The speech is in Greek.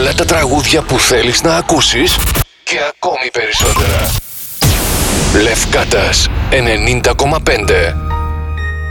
Όλα τα τραγούδια που θέλεις να ακούσεις και ακόμη περισσότερα. Λευκάτας 90,5.